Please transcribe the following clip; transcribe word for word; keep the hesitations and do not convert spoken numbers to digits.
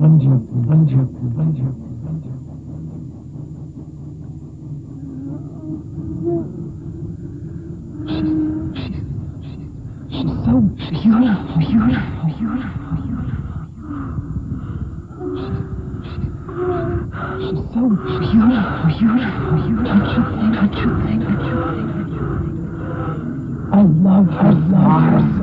She's so beautiful, beautiful, beautiful, She's so beautiful, beautiful, beautiful. Don't you think, don't you think, don't you think, don't you think? I love her, love her.